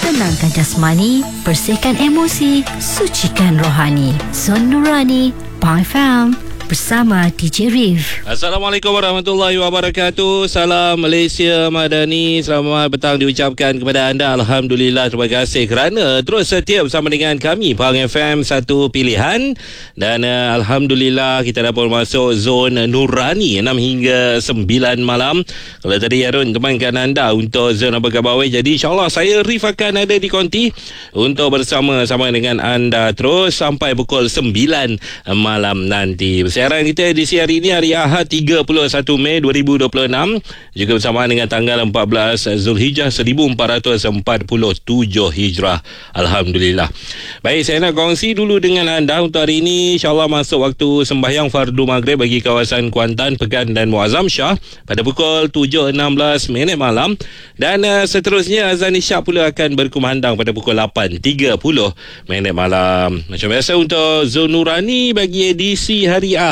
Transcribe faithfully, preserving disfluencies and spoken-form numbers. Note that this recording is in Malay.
Tenangkan jasmani, bersihkan emosi, sucikan rohani. Zon Nurani, Pi F M bersama D J Rif. Assalamualaikum warahmatullahi wabarakatuh. Salam Malaysia Madani. Selamat petang diucapkan kepada anda. Alhamdulillah, terima kasih kerana terus setia bersama dengan kami Pang F M, satu pilihan. Dan uh, Alhamdulillah kita dapat masuk zon Nurani enam hingga sembilan malam. Kalau tadi Arun temankan anda untuk zon Apa Khabar Weh, jadi insyaAllah saya Rif akan ada di konti untuk bersama-sama dengan anda terus sampai pukul sembilan malam nanti. Siaran kita edisi hari ini hari Ahad tiga puluh satu Mei dua ribu dua puluh enam, juga bersamaan dengan tanggal empat belas Zulhijjah seribu empat ratus empat puluh tujuh Hijrah. Alhamdulillah. Baik, saya nak kongsi dulu dengan anda untuk hari ini. InsyaAllah masuk waktu sembahyang fardu maghrib bagi kawasan Kuantan, Pekan dan Muazzam Shah pada pukul tujuh enam belas minit malam. Dan uh, seterusnya azan isyak pula akan berkumandang pada pukul lapan tiga puluh minit malam. Macam biasa untuk Zon Nurani bagi edisi hari Ahad